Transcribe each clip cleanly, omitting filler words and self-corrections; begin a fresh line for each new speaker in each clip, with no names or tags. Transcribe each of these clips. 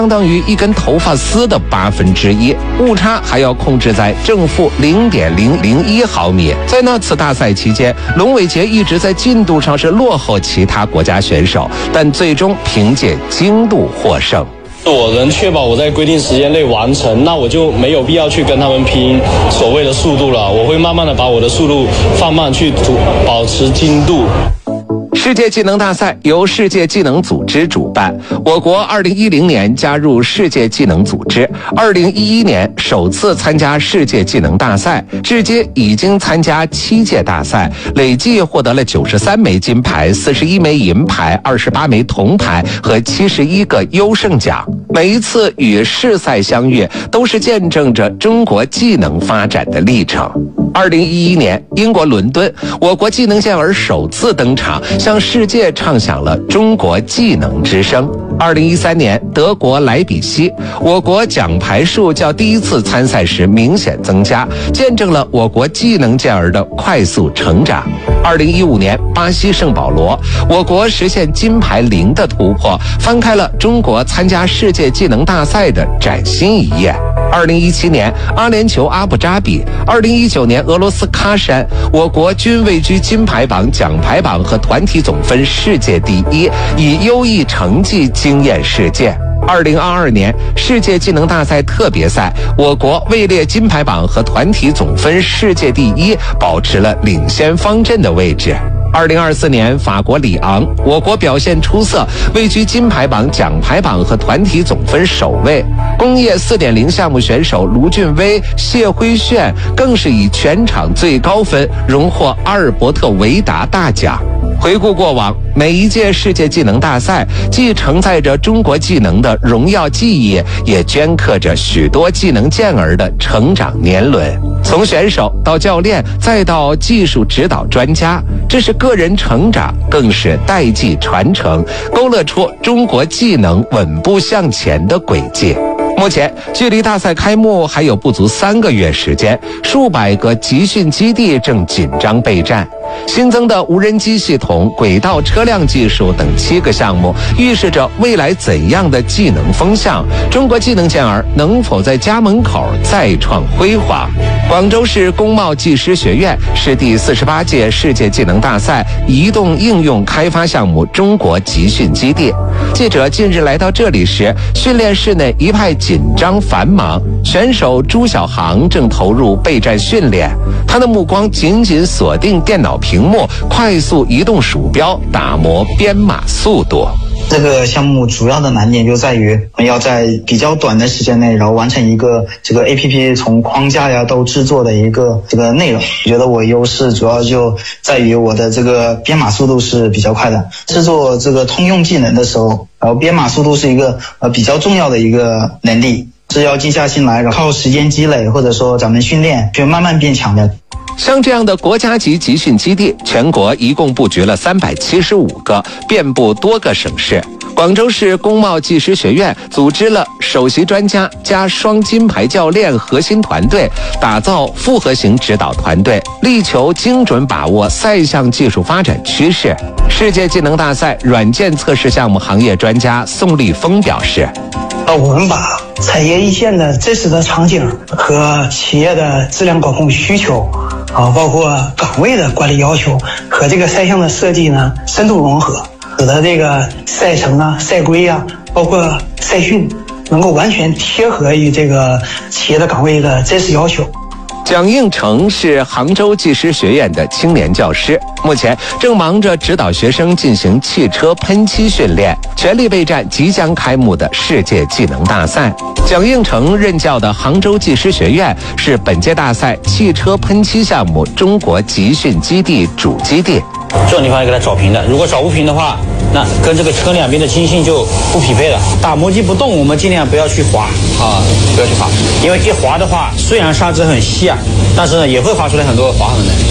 相当于一根头发丝的1/8，误差还要控制在正负0.001毫米。在那次大赛期间，龙伟杰一直在进度上是落后其他国家选手，但最终凭借精度获胜。
我能确保我在规定时间内完成，那我就没有必要去跟他们拼所谓的速度了。我会慢慢的把我的速度放慢，去保持精度。
世界技能大赛由世界技能组织主办，我国2010年加入世界技能组织，2011年首次参加世界技能大赛，至今已经参加7届大赛，累计获得了93枚金牌、41枚银牌、28枚铜牌和71个优胜奖。每一次与世赛相遇，都是见证着中国技能发展的历程。2011年，英国伦敦，我国技能健儿首次登场，向世界唱响了中国技能之声。2013年，德国莱比锡，我国奖牌数较第一次参赛时明显增加，见证了我国技能健儿的快速成长。2015年，巴西圣保罗，我国实现金牌0的突破，翻开了中国参加世界技能大赛的崭新一页。2017年，阿联酋阿布扎比，2019年俄罗斯喀山，我国均位居金牌榜、奖牌榜和团体总分世界第一，以优异成绩惊艳世界。2022年世界技能大赛特别赛，我国位列金牌榜和团体总分世界第一，保持了领先方阵的位置。2024年法国里昂，我国表现出色，位居金牌榜、奖牌榜和团体总分首位。工业 4.0 项目选手卢俊威、谢辉炫更是以全场最高分荣获阿尔伯特维达大奖。回顾过往，每一届世界技能大赛既承载着中国技能的荣耀记忆，也镌刻着许多技能健儿的成长年轮。从选手到教练，再到技术指导专家，这是个人成长，更是代际传承，勾勒出中国技能稳步向前的轨迹。目前距离大赛开幕还有不足3个月时间，数百个集训基地正紧张备战。新增的无人机系统、轨道车辆技术等7个项目，预示着未来怎样的技能风向？中国技能健儿能否在家门口再创辉煌？广州市工贸技师学院是第48届世界技能大赛移动应用开发项目中国集训基地。记者近日来到这里时，训练室内一派紧张繁忙，选手朱小航正投入备战训练，他的目光紧紧锁定电脑屏幕，快速移动鼠标，打磨编码速度。
这个项目主要的难点就在于要在比较短的时间内，然后完成一个这个 APP 从框架呀到制作的一个这个内容。我觉得我优势主要就在于我的这个编码速度是比较快的。制作这个通用技能的时候，然后编码速度是一个比较重要的一个能力，是要静下心来，然后靠时间积累或者说咱们训练就慢慢变强的。
像这样的国家级集训基地，全国一共布局了375个，遍布多个省市。广州市工贸技师学院组织了首席专家加双金牌教练核心团队，打造复合型指导团队，力求精准把握赛项技术发展趋势。世界技能大赛软件测试项目行业专家宋立峰表示，
我们把产业一线的真实的场景和企业的质量管控需求包括岗位的管理要求和这个赛项的设计呢深度融合，使得这个赛程啊、赛规啊，包括赛训能够完全贴合于这个企业的岗位的真实要求。
蒋应成是杭州技师学院的青年教师，目前正忙着指导学生进行汽车喷漆训练，全力备战即将开幕的世界技能大赛。蒋应成任教的杭州技师学院是本届大赛汽车喷漆项目中国集训基地主基地。
这种地方要给它找平的，如果找不平的话，那跟这个车两边的筋性就不匹配了。打磨机不动，我们尽量不要去滑不要去滑，因为一滑的话，虽然砂质很细但是呢也会滑出来很多划痕的。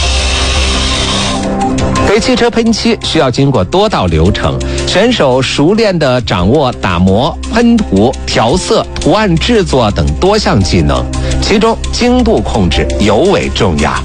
给汽车喷漆需要经过多道流程，选手熟练地掌握打磨、喷涂、调色、图案制作等多项技能，其中精度控制尤为重要。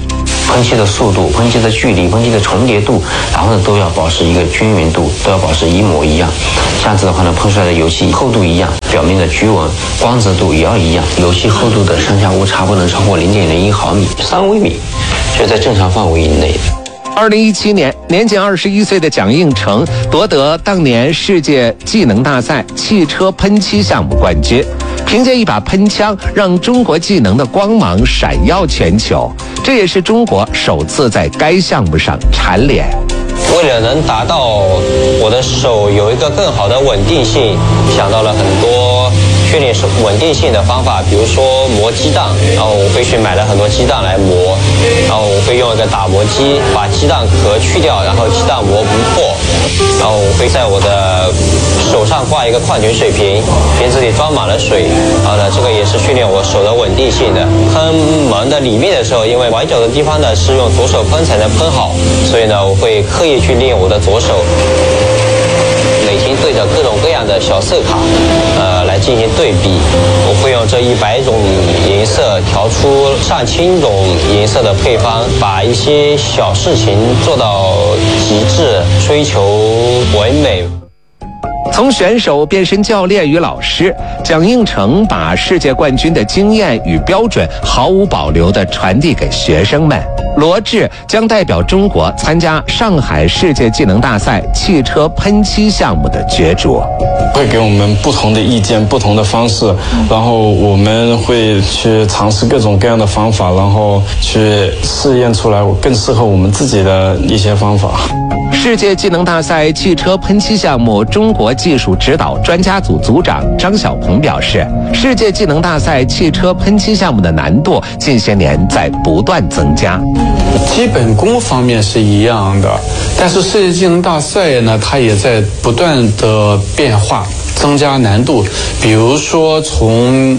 喷漆的速度、喷漆的距离、喷漆的重叠度，然后呢都要保持一个均匀度，都要保持一模一样。这样子的话呢，喷出来的油漆厚度一样，表面的局纹、光泽度也要一样，油漆厚度的上下误差不能超过0.01毫米、3微米，就在正常范围以内的。
2017年，年仅21岁的蒋应成夺得当年世界技能大赛汽车喷漆项目冠军，凭借一把喷枪，让中国技能的光芒闪耀全球。这也是中国首次在该项目上蝉联。
为了能达到我的手有一个更好的稳定性，想到了很多确定稳定性的方法，比如说磨鸡蛋，然后我会去买了很多鸡蛋来磨，然后我会用一个打磨机把鸡蛋壳去掉，然后鸡蛋磨不破，然后我会在我的手上挂一个矿泉水瓶，瓶子里装满了水，然后呢，这个也是训练我手的稳定性的。喷门的里面的时候，因为崴脚的地方呢是用左手喷才能喷好，所以呢，我会刻意去练我的左手。每天对着各种各样的小色卡，来进行对比。我会用这100种颜色调出上千种颜色的配方，把一些小事情做到极致，追求完美。
从选手变身教练与老师，蒋应成把世界冠军的经验与标准毫无保留地传递给学生们。罗志将代表中国参加上海世界技能大赛汽车喷漆项目的角逐，
会给我们不同的意见、不同的方式，然后我们会去尝试各种各样的方法，然后去试验出来更适合我们自己的一些方法。
世界技能大赛汽车喷漆项目中国技术指导专家组组长张晓鹏表示，世界技能大赛汽车喷漆项目的难度近些年在不断增加。
基本功方面是一样的，但是世界技能大赛呢，它也在不断的变化，增加难度。比如说从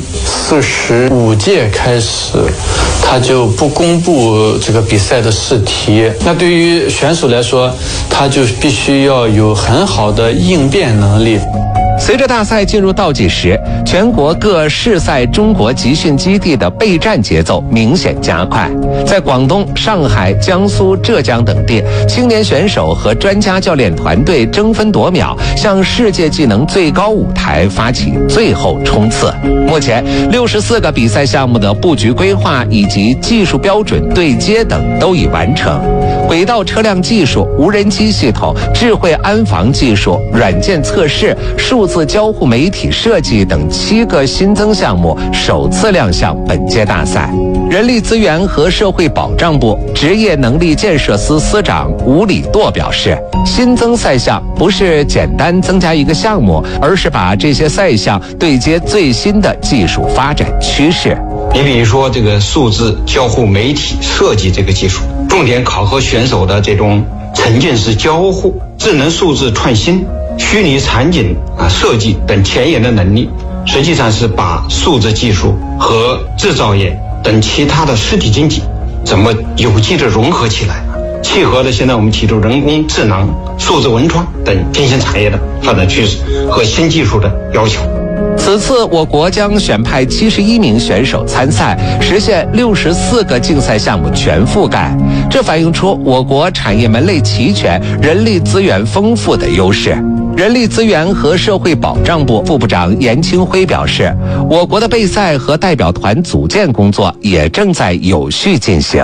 45届开始，他就不公布这个比赛的试题，那对于选手来说，他就必须要有很好的应变能力。
随着大赛进入倒计时，全国各市赛中国集训基地的备战节奏明显加快。在广东、上海、江苏、浙江等地，青年选手和专家教练团队争分夺秒，向世界技能最高舞台发起最后冲刺。目前，64个比赛项目的布局规划以及技术标准对接等都已完成。轨道车辆技术、无人机系统、智慧安防技术、软件测试、数字交互媒体设计等7个新增项目首次亮相本届大赛。人力资源和社会保障部职业能力建设司司长吴礼舵表示，新增赛项不是简单增加一个项目，而是把这些赛项对接最新的技术发展趋势。
你比如说这个数字交互媒体设计这个技术，重点考核选手的这种沉浸式交互、智能数字创新、虚拟场景设计等前沿的能力，实际上是把数字技术和制造业等其他的实体经济怎么有机的融合起来，契合了现在我们提出人工智能、数字文创等新兴产业的发展趋势和新技术的要求。
此次我国将选派71名选手参赛，实现64个竞赛项目全覆盖。这反映出我国产业门类齐全、人力资源丰富的优势。人力资源和社会保障部副部长严清辉表示，我国的备赛和代表团组建工作也正在有序进行。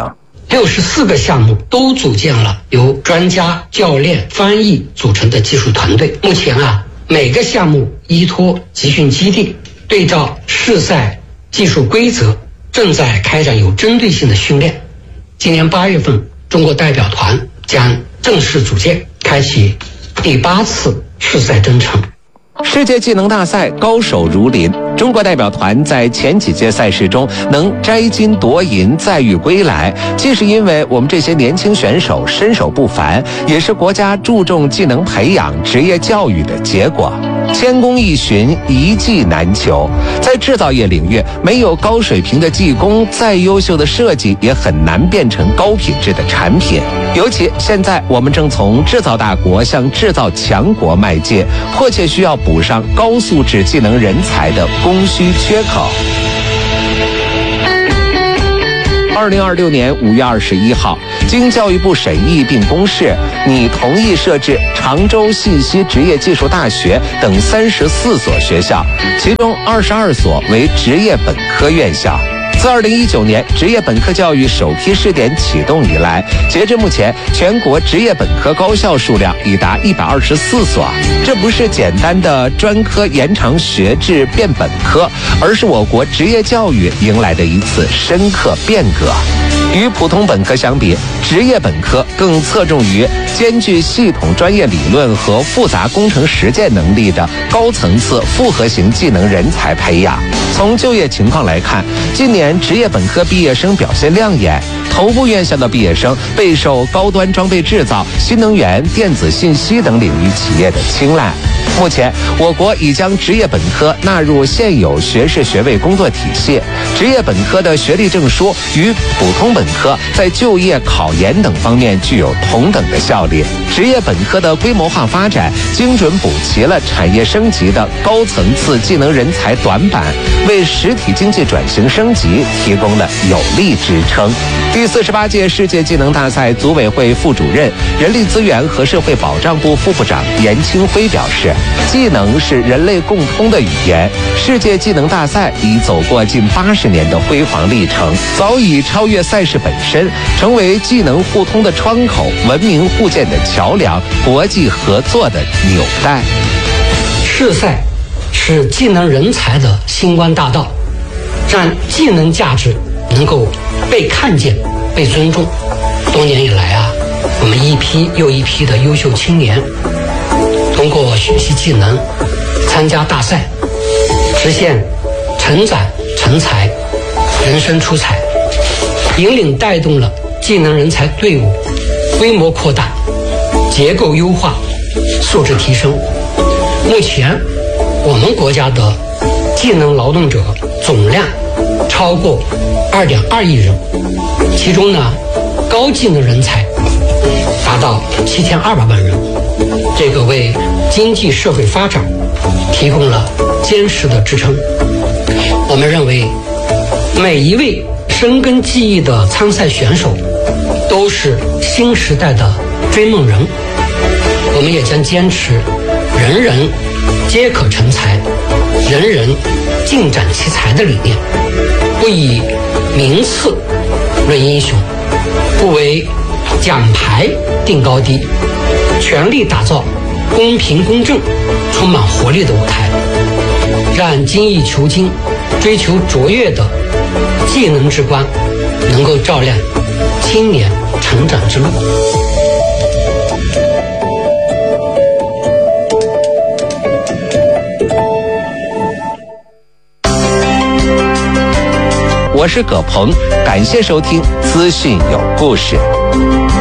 64个项目都组建了由专家、教练、翻译组成的技术团队。目前每个项目依托集训基地，对照试赛技术规则，正在开展有针对性的训练。今年8月份，中国代表团将正式组建，开启第8次试赛征程。
世界技能大赛高手如林，中国代表团在前几届赛事中能摘金夺银载誉归来，既是因为我们这些年轻选手身手不凡，也是国家注重技能培养、职业教育的结果。千工易寻，一技难求。在制造业领域，没有高水平的技工，再优秀的设计也很难变成高品质的产品。尤其现在我们正从制造大国向制造强国迈进，迫切需要补上高素质技能人才的供需缺口。 2026年5月21号，经教育部审议并公示，拟同意设置常州信息职业技术大学等34所学校，其中22所为职业本科院校。自2019年职业本科教育首批试点启动以来，截至目前，全国职业本科高校数量已达124所。这不是简单的专科延长学制变本科，而是我国职业教育迎来的一次深刻变革。与普通本科相比，职业本科更侧重于兼具系统专业理论和复杂工程实践能力的高层次复合型技能人才培养。从就业情况来看，今年职业本科毕业生表现亮眼，头部院校的毕业生备受高端装备制造、新能源、电子信息等领域企业的青睐。目前，我国已将职业本科纳入现有学士学位工作体系，职业本科的学历证书与普通本科在就业、考研等方面具有同等的效力。职业本科的规模化发展，精准补齐了产业升级的高层次技能人才短板，为实体经济转型升级提供了有力支撑。第48届世界技能大赛组委会副主任、人力资源和社会保障部副部长严清辉表示，技能是人类共通的语言，世界技能大赛已走过近80年的辉煌历程，早已超越赛事本身，成为技能互通的窗口、文明互鉴的桥梁、国际合作的纽带。
世赛是技能人才的星光大道，让技能价值能够被看见、被尊重。多年以来啊，我们一批又一批的优秀青年，通过学习技能、参加大赛，实现成长成才、人生出彩，引领带动了技能人才队伍规模扩大、结构优化、素质提升。目前，我们国家的技能劳动者总量超过2.2亿人，其中呢，高技能人才达到7200万人，这个为经济社会发展提供了坚实的支撑。我们认为，每一位深耕技艺的参赛选手都是新时代的追梦人。我们也将坚持人人皆可成才、人人尽展其才的理念，不以名次论英雄，不为奖牌定高低，全力打造公平公正、充满活力的舞台，让精益求精、追求卓越的技能之光能够照亮青年成长之路。
我是葛鹏，感谢收听资讯有故事。